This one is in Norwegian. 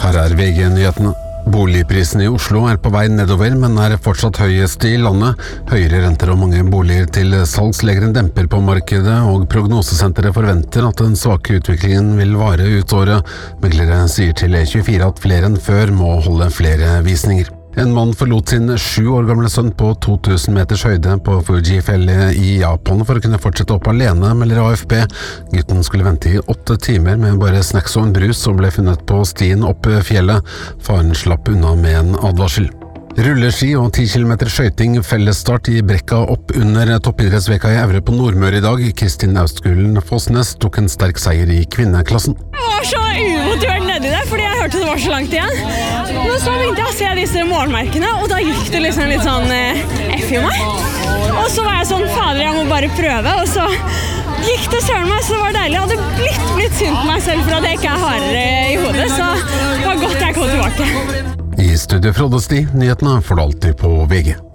Her VG-nyhetene. Boligprisen i Oslo på vei nedover, men fortsatt høyest i landet. Høyere renter og mange boliger til salgs legger en demper på markedet, og prognosesenteret forventer at den svake utviklingen vil vare ut året. Meglere sier til E24 at flere enn før må holde flere visninger. En mann forlot sin 7 år gamle sønn på 2000 meters høyde på Fuji-fjellet i Japan for å kunne fortsette opp alene, melder AFP. Gutten skulle vente i 8 timer med bare snacks og en brus som ble funnet på stien opp fjellet. Faren slapp unna med en advarsel. Rulleski og 10 km skøyting fellesstart i brekka opp under toppidrettsveka i Evre på Nordmøre i dag. Kristin Austgulen Fossnes tok en sterk seier i kvinneklassen. Jeg var så umotivert nedi det, fordi jeg hørte det var så langt igjen. Men så begynte jeg å se disse målmerkene, og da gikk det liksom litt sånn F i meg. Og så var jeg sånn, fader, jeg må bare prøve, og så gikk det søren meg, så det var deilig. Jeg hadde blitt synd på meg selv for at jeg ikke hardere i hodet, så det var godt jeg kom tilbake. I studio Frode Sti, nyhetene får du alltid på VG.